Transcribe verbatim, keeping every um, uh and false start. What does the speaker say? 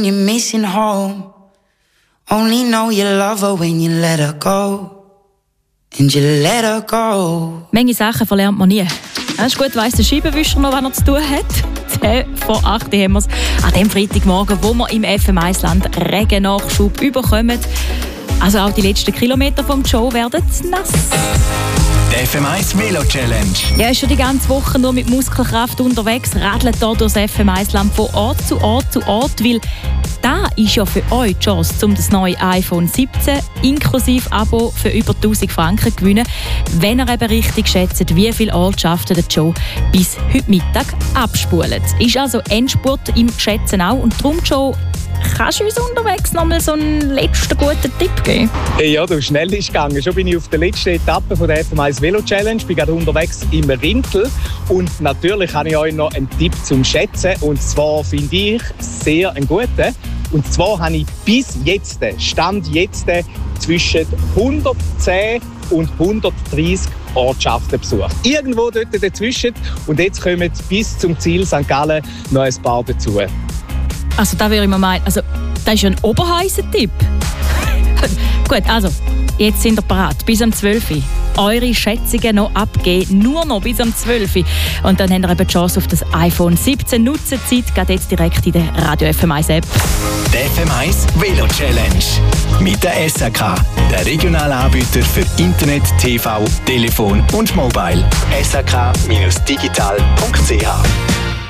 You're missing home. Only know you love her when you let her go. And you let her go. Manche Sachen verlernt man nie. Ja, ist gut, weiss der Scheibenwischer noch, was er zu tun hat. zehn vor acht haben wir es an dem Freitagmorgen, wo wir im F M eins-Land Regennachschub überkommen. Also auch die letzten Kilometer vom Joe werden nass. Die F M eins Velo Challenge. Ja, ist schon die ganze Woche nur mit Muskelkraft unterwegs, radelt hier durch das F M eins-Land von Ort zu Ort zu Ort, weil da ist ja für euch die Chance, um das neue iPhone siebzehn inklusive Abo für über tausend Franken zu gewinnen, wenn ihr eben richtig schätzt, wie viele Ortschaften der Joe bis heute Mittag abspult. Ist also Endspurt im Schätzen auch und darum, Joe, kannst du uns unterwegs noch mal so einen letzten guten Tipp geben? Hey, ja, du, schnell ist gegangen. Schon bin ich auf der letzten Etappe von der F M eins Velo Challenge. Bin gerade unterwegs im Rintel. Und natürlich habe ich euch noch einen Tipp zum Schätzen. Und zwar finde ich sehr einen guten. Und zwar habe ich bis jetzt, Stand jetzt, zwischen hundertzehn und hundertdreissig Ortschaften besucht. Irgendwo dort dazwischen. Und jetzt kommen bis zum Ziel Sankt Gallen noch ein paar dazu. Also da würde ich mal meinen, also das ist ja ein oberheißer Tipp. Gut, also jetzt sind wir bereit. Bis am zwölf Uhr. Eure Schätzungen noch abgeben. Nur noch bis am zwölf Uhr. Und dann habt ihr eben die Chance auf das iPhone siebzehn. Nutzen die Zeit, geht jetzt direkt in der Radio F M eins App. Die F M eins Velo Challenge. Mit der S A K, der regionale Anbieter für Internet, T V, Telefon und Mobile. S A K Bindestrich digital Punkt c h